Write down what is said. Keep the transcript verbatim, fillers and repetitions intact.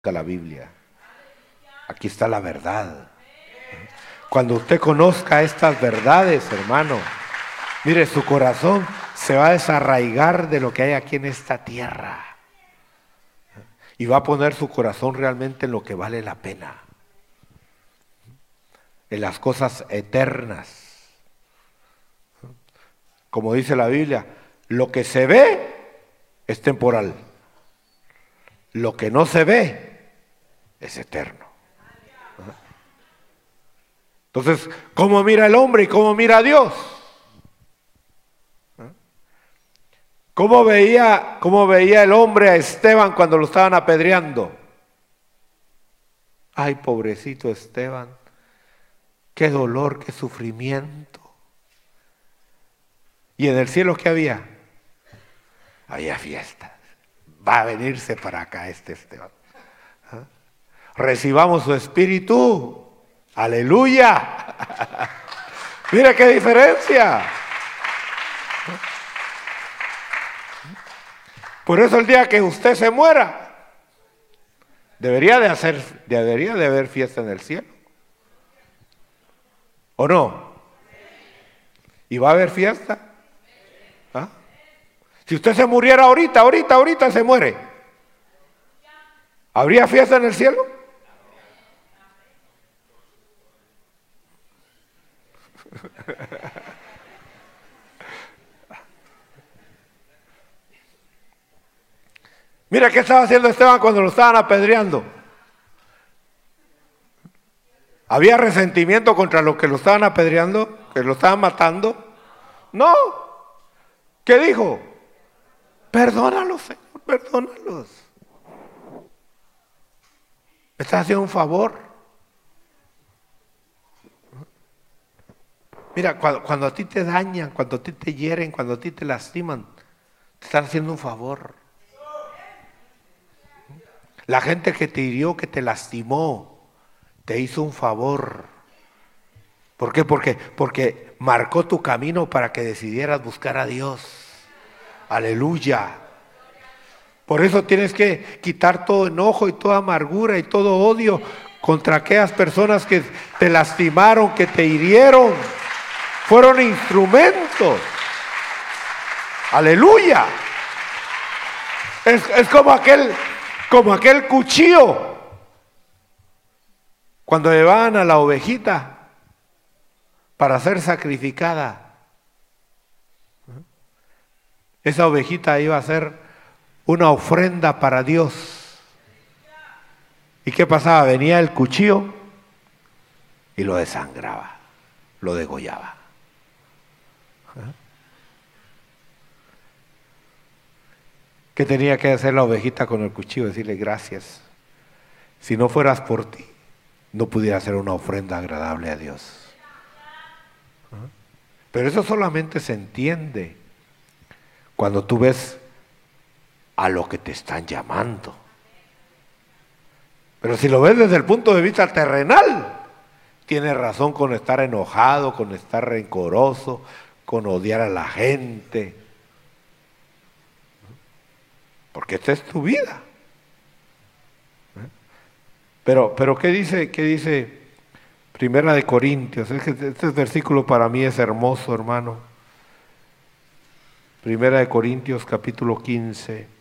la Biblia. Aquí está la verdad. Cuando usted conozca estas verdades, hermano, mire, su corazón se va a desarraigar de lo que hay aquí en esta tierra y va a poner su corazón realmente en lo que vale la pena, en las cosas eternas. Como dice la Biblia, lo que se ve es temporal, lo que no se ve es eterno. Entonces, ¿cómo mira el hombre y cómo mira a Dios? ¿Cómo veía, cómo veía el hombre a Esteban cuando lo estaban apedreando? Ay, pobrecito Esteban, qué dolor, qué sufrimiento. ¿Y en el cielo qué había? Había fiestas. Va a venirse para acá este Esteban. ¿Ah? Recibamos su espíritu. ¡Aleluya! Mira qué diferencia. Por eso el día que usted se muera, debería de hacer, debería de haber fiesta en el cielo. ¿O no? ¿Y va a haber fiesta? ¿Ah? Si usted se muriera ahorita, ahorita, ahorita se muere, ¿habría fiesta en el cielo? Mira qué estaba haciendo Esteban cuando lo estaban apedreando. ¿Había resentimiento contra los que lo estaban apedreando? ¿Que lo estaban matando? No. ¿Qué dijo? Perdónalos, Señor, perdónalos. Me estás haciendo un favor. Mira, cuando, cuando a ti te dañan, cuando a ti te hieren, cuando a ti te lastiman, te están haciendo un favor. La gente que te hirió, que te lastimó, te hizo un favor. ¿Por qué? Porque, porque marcó tu camino para que decidieras buscar a Dios. Aleluya. Por eso tienes que quitar todo enojo y toda amargura y todo odio contra aquellas personas que te lastimaron, que te hirieron. Fueron instrumentos. Aleluya. Es, es como aquel... Como aquel cuchillo, cuando llevaban a la ovejita para ser sacrificada. Esa ovejita iba a ser una ofrenda para Dios. ¿Y qué pasaba? Venía el cuchillo y lo desangraba, lo degollaba. ¿Qué tenía que hacer la ovejita con el cuchillo? Decirle gracias. Si no fueras por ti, no pudiera ser una ofrenda agradable a Dios. Pero eso solamente se entiende cuando tú ves a lo que te están llamando. Pero si lo ves desde el punto de vista terrenal, tienes razón con estar enojado, con estar rencoroso, con odiar a la gente. Porque esta es tu vida. Pero, pero ¿qué dice, qué dice Primera de Corintios? Es que este versículo para mí es hermoso, hermano. Primera de Corintios, capítulo quince.